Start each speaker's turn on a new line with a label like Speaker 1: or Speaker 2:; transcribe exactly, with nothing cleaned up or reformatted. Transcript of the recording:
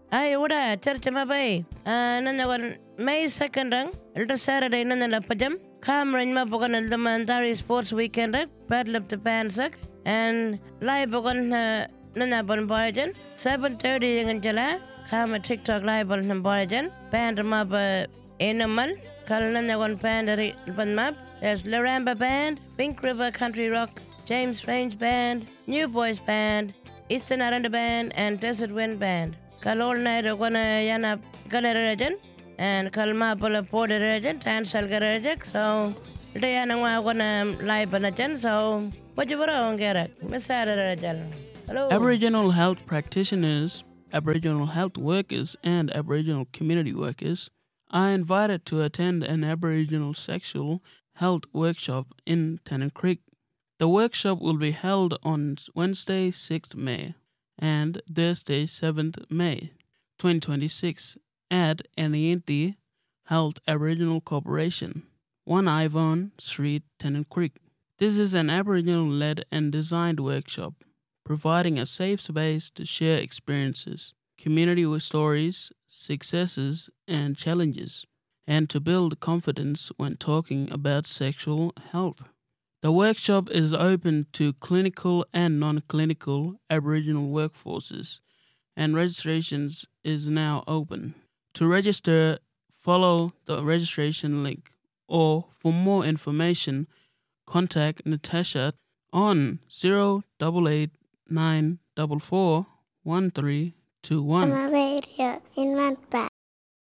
Speaker 1: Ay, udah, church mabay. Ah, nanawan May second rang, ilta Saturday nanala pajam. Cameron mabukan ilta Mandari Sports Weekend rang, Battle of the Pansak, and live bukan nanaban barajan. seven thirty dengan jala, kama TikTok live bukan barajan. Band mab enamal, kal nanawan band dari depan map. There's Laramba Band, Pink River Country Rock, James Range Band, New Boys Band, Eastern Aranda Band, and Desert Wind Band. Kal all night gonna yana galera region, and kal mapala border region, and salga region. So they yana gonna live region. So what you want to get? Miss region. Hello.
Speaker 2: Aboriginal health practitioners, Aboriginal health workers, and Aboriginal community workers are invited to attend an Aboriginal sexual health workshop in Tennant Creek. The workshop will be held on Wednesday, sixth of May and Thursday, seventh of May, twenty twenty-six at Anianti Health Aboriginal Corporation, one Ivon Street, Tennant Creek. This is an Aboriginal-led and designed workshop, providing a safe space to share experiences, community stories, successes, and challenges, and to build confidence when talking about sexual health. The workshop is open to clinical and non-clinical Aboriginal workforces, and registrations is now open. To register, follow the registration link, or for more information, contact Natasha on zero eight eight nine four four one three two one.
Speaker 3: I'm a radio in my bag.